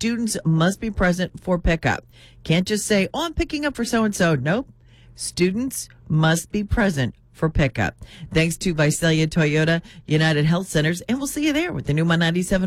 students must be present for pickup. Can't just say, oh, I'm picking up for so-and-so. Nope. Students must be present for pickup. Thanks to Visalia Toyota United Health Centers, and we'll see you there with the new 97.